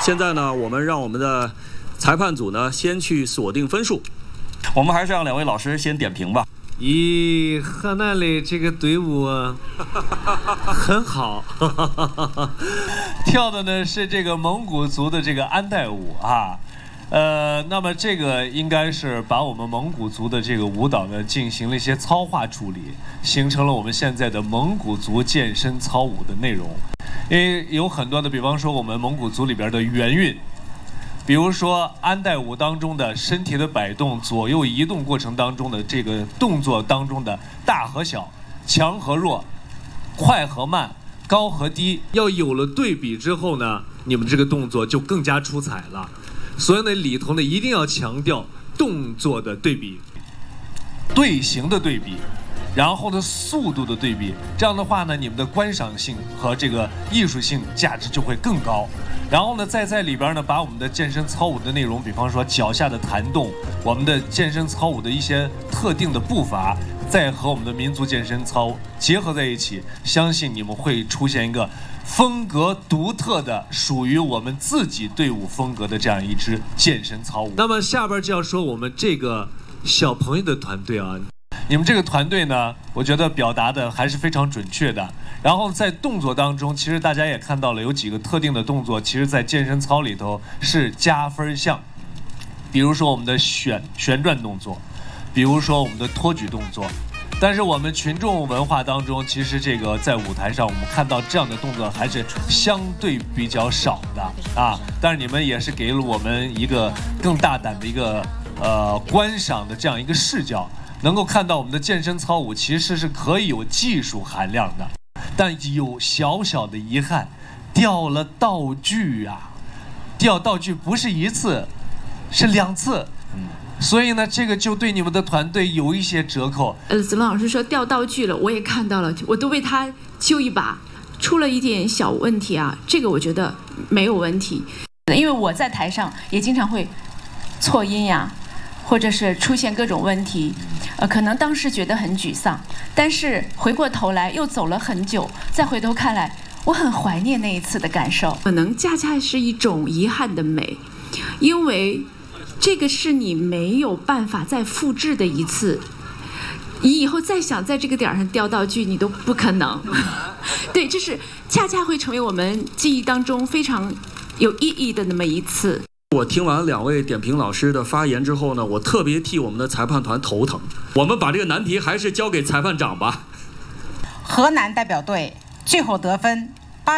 现在呢，我们让我们的裁判组呢先去锁定分数。我们还是让两位老师先点评吧。 咦，河南的这个队伍很好， 跳的呢是这个蒙古族的这个安代舞啊。那么这个应该是把我们蒙古族的这个舞蹈呢进行了一些操化处理，形成了我们现在的蒙古族健身操舞的内容。因为有很多的，比方说我们蒙古族里边的元韵，比如说安代舞当中的身体的摆动、左右移动过程当中的这个动作当中的大和小、强和弱、快和慢、高和低， 要有了对比之后呢，你们这个动作就更加出彩了。所以呢，里头呢一定要强调动作的对比、 队形的对比，然后呢速度的对比。这样的话呢，你们的观赏性和这个艺术性价值就会更高。然后呢，再在里边呢，把我们的健身操舞的内容，比方说脚下的弹动，我们的健身操舞的一些特定的步伐，再和我们的民族健身操结合在一起，相信你们会出现一个风格独特的、属于我们自己队伍风格的这样一支健身操舞。 那么下边就要说我们这个小朋友的团队啊， 你们这个团队呢，我觉得表达的还是非常准确的。然后在动作当中，其实大家也看到了有几个特定的动作，其实在健身操里头是加分项。比如说我们的旋转动作，比如说我们的托举动作。但是我们群众文化当中，其实这个在舞台上我们看到这样的动作还是相对比较少的啊。但是你们也是给了我们一个更大胆的一个观赏的这样一个视角，能够看到我们的健身操舞其实是可以有技术含量的，但有小小的遗憾，掉了道具啊！掉道具不是一次，是2次。所以呢，这个就对你们的团队有一些折扣。 子龙老师说掉道具了，我也看到了，我都为他揪一把，出了一点小问题啊，这个我觉得没有问题，因为我在台上也经常会错音呀，或者是出现各种问题，可能当时觉得很沮丧，但是回过头来又走了很久，再回头看来，我很怀念那一次的感受，可能恰恰是一种遗憾的美，因为这个是你没有办法再复制的一次，你以后再想在这个点上掉道具，你都不可能。对，这是恰恰会成为我们记忆当中非常有意义的那么一次。 我听完两位点评老师的发言之后呢，我特别替我们的裁判团头疼。我们把这个难题还是交给裁判长吧。 河南代表队最后得分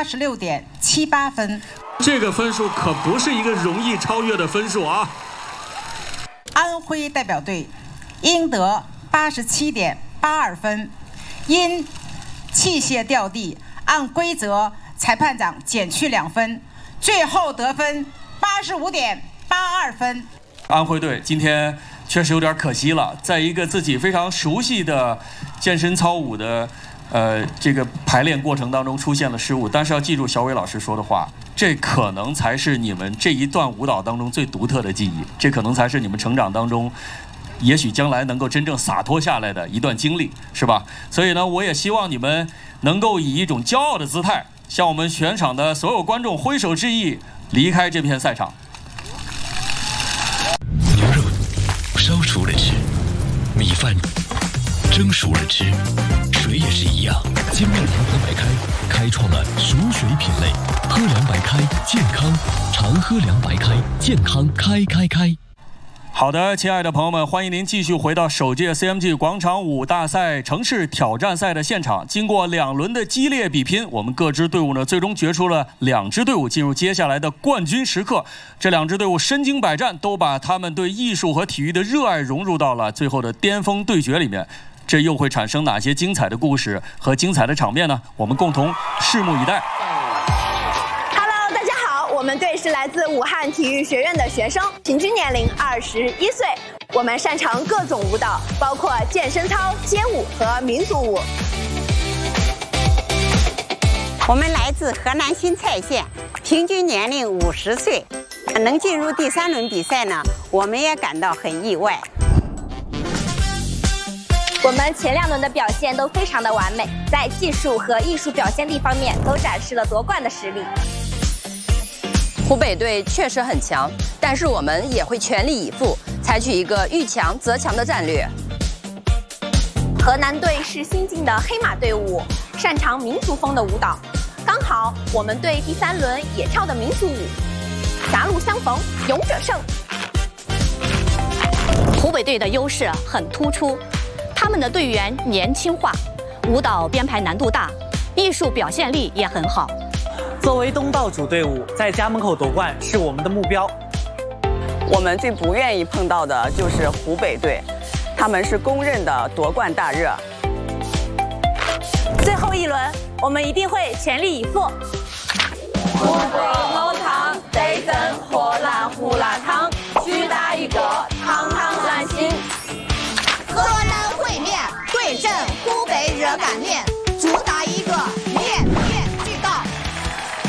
86.78分， 这个分数可不是一个容易超越的分数啊。 安徽代表队应得87.82分，因器械掉地，按规则裁判长减去2分，最后得分85.82分。 安徽队今天确实有点可惜了，在一个自己非常熟悉的健身操舞的这个排练过程当中出现了失误，但是要记住小伟老师说的话，这可能才是你们这一段舞蹈当中最独特的记忆，这可能才是你们成长当中也许将来能够真正洒脱下来的一段经历，是吧？所以呢，我也希望你们能够以一种骄傲的姿态向我们全场的所有观众挥手致意，离开这片赛场。 牛肉烧熟了吃，米饭蒸熟了吃，水也是一样。精酿联合白开开创了熟水品类，喝凉白开健康，常喝凉白开健康开。 好的，亲爱的朋友们，欢迎您继续回到首届 CMG 广场舞大赛城市挑战赛的现场。经过2轮的激烈比拼，我们各支队伍呢最终决出了2支队伍进入接下来的冠军时刻。这2支队伍身经百战，都把他们对艺术和体育的热爱融入到了最后的巅峰对决里面。这又会产生哪些精彩的故事和精彩的场面呢？我们共同拭目以待。 我们队是来自武汉体育学院的学生，平均年龄21岁。我们擅长各种舞蹈，包括健身操、街舞和民族舞。 我们来自河南新蔡县，平均年龄50岁。能进入第3轮比赛呢，我们也感到很意外。 我们前2轮的表现都非常的完美，在技术和艺术表现力方面都展示了夺冠的实力。 湖北队确实很强，但是我们也会全力以赴，采取一个遇强则强的战略。 河南队是新进的黑马队伍，擅长民族风的舞蹈。刚好我们队第3轮也跳的民族舞，狭路相逢勇者胜。 湖北队的优势很突出，他们的队员年轻化，舞蹈编排难度大，艺术表现力也很好。 作为东道主队伍，在家门口夺冠是我们的目标。 我们最不愿意碰到的就是湖北队，他们是公认的夺冠大热。 最后一轮，我们一定会全力以赴。湖北